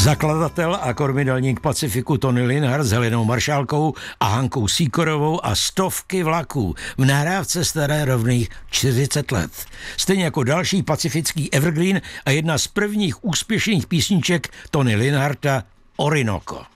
Zakladatel a kormidelník Pacifiku Tony Linhart s Helenou Maršálkovou a Hankou Sýkorovou a stovky vlaků v nahrávce staré rovných 40 let. Stejně jako další pacifický evergreen a jedna z prvních úspěšných písniček Tony Linharta Orinoco.